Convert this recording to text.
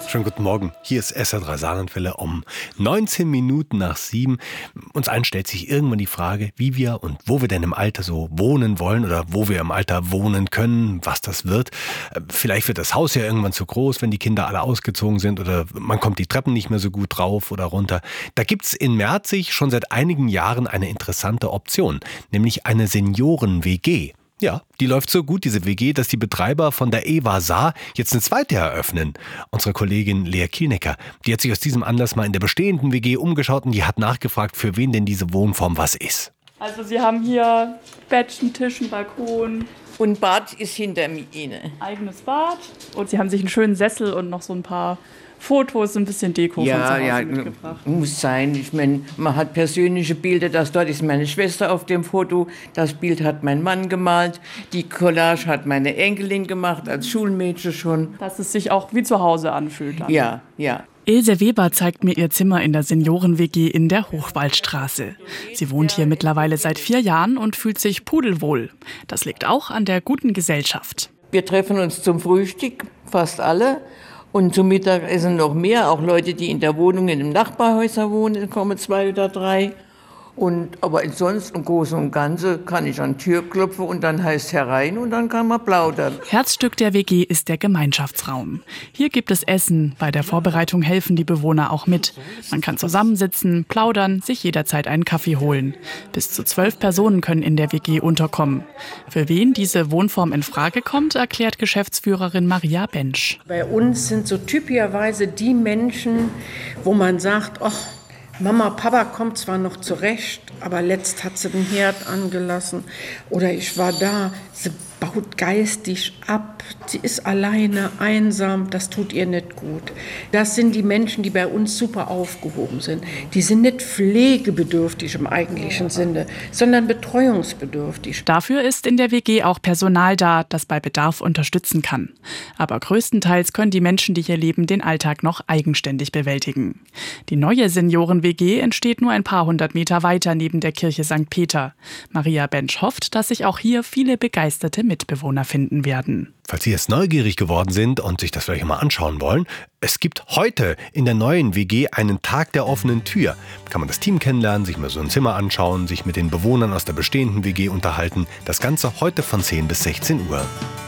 Schönen guten Morgen. Hier ist SR3 Saarlandwelle um 19 Minuten nach 7. Uns allen stellt sich irgendwann die Frage, wie wir und wo wir denn im Alter so wohnen wollen oder wo wir im Alter wohnen können, was das wird. Vielleicht wird das Haus ja irgendwann zu groß, wenn die Kinder alle ausgezogen sind oder man kommt die Treppen nicht mehr so gut rauf oder runter. Da gibt's in Merzig schon seit einigen Jahren eine interessante Option, nämlich eine Senioren-WG. Ja, die läuft so gut, diese WG, dass die Betreiber von der EWA Saar jetzt eine zweite eröffnen. Unsere Kollegin Lea Kielnecker, die hat sich aus diesem Anlass mal in der bestehenden WG umgeschaut und die hat nachgefragt, für wen denn diese Wohnform was ist. Also Sie haben hier Bettchen, Tisch, Balkon. Und Bad ist hinter Ihnen. Eigenes Bad. Und Sie haben sich einen schönen Sessel und noch so ein paar Fotos, ein bisschen Deko von zu Hause mitgebracht. Muss sein. Ich meine, man hat persönliche Bilder. Dort ist meine Schwester auf dem Foto. Das Bild hat mein Mann gemalt. Die Collage hat meine Enkelin gemacht, als Schulmädchen schon. Dass es sich auch wie zu Hause anfühlt. Dann. Ja. Ilse Weber zeigt mir ihr Zimmer in der Senioren-WG in der Hochwaldstraße. Sie wohnt hier mittlerweile seit 4 Jahren und fühlt sich pudelwohl. Das liegt auch an der guten Gesellschaft. Wir treffen uns zum Frühstück, fast alle. Und zum Mittagessen noch mehr. Auch Leute, die in der Wohnung in den Nachbarhäusern wohnen, kommen 2 oder 3. Aber sonst im Großen und Ganzen kann ich an die Tür klopfen und dann heißt herein und dann kann man plaudern. Herzstück der WG ist der Gemeinschaftsraum. Hier gibt es Essen. Bei der Vorbereitung helfen die Bewohner auch mit. Man kann zusammensitzen, plaudern, sich jederzeit einen Kaffee holen. Bis zu 12 Personen können in der WG unterkommen. Für wen diese Wohnform in Frage kommt, erklärt Geschäftsführerin Maria Bensch. Bei uns sind so typischerweise die Menschen, wo man sagt, ach, Mama, Papa kommt zwar noch zurecht, aber letzt hat sie den Herd angelassen. Oder ich war da, sie baut geistig ab, sie ist alleine, einsam, das tut ihr nicht gut. Das sind die Menschen, die bei uns super aufgehoben sind. Die sind nicht pflegebedürftig im eigentlichen Sinne, sondern betreuungsbedürftig. Dafür ist in der WG auch Personal da, das bei Bedarf unterstützen kann. Aber größtenteils können die Menschen, die hier leben, den Alltag noch eigenständig bewältigen. Die neue Senioren-WG entsteht nur ein paar 100 Meter weiter neben der Kirche St. Peter. Maria Bensch hofft, dass sich auch hier viele begeisterte Mitbewohner finden werden. Falls Sie jetzt neugierig geworden sind und sich das vielleicht mal anschauen wollen, es gibt heute in der neuen WG einen Tag der offenen Tür. Kann man das Team kennenlernen, sich mal so ein Zimmer anschauen, sich mit den Bewohnern aus der bestehenden WG unterhalten. Das Ganze heute von 10 bis 16 Uhr.